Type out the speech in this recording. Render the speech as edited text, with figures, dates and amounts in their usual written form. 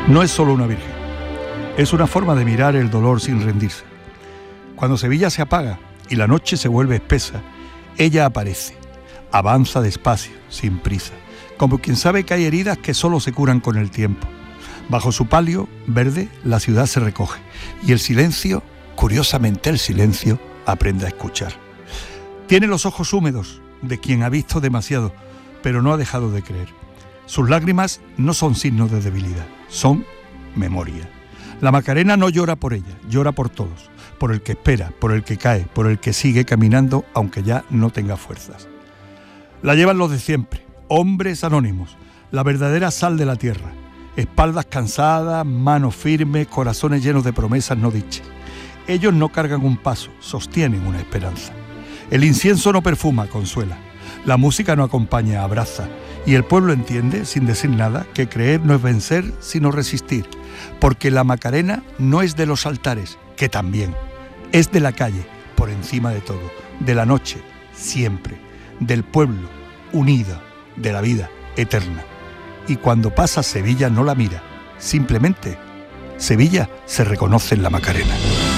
No es solo una virgen, es una forma de mirar el dolor sin rendirse. Cuando Sevilla se apaga y la noche se vuelve espesa, ella aparece, avanza despacio, sin prisa, como quien sabe que hay heridas que solo se curan con el tiempo. Bajo su palio verde la ciudad se recoge y el silencio, curiosamente el silencio, aprende a escuchar. Tiene los ojos húmedos de quien ha visto demasiado, pero no ha dejado de creer. Sus lágrimas no son signos de debilidad, son memoria. La Macarena no llora por ella, llora por todos, por el que espera, por el que cae, por el que sigue caminando aunque ya no tenga fuerzas. La llevan los de siempre, hombres anónimos, la verdadera sal de la tierra, espaldas cansadas, manos firmes, corazones llenos de promesas no dichas. Ellos no cargan un paso, sostienen una esperanza. El incienso no perfuma, consuela. La música no acompaña, abraza. Y el pueblo entiende, sin decir nada, que creer no es vencer, sino resistir. Porque la Macarena no es de los altares, que también. Es de la calle, por encima de todo. De la noche, siempre. Del pueblo, unido. De la vida, eterna. Y cuando pasa Sevilla no la mira. Simplemente, Sevilla se reconoce en la Macarena.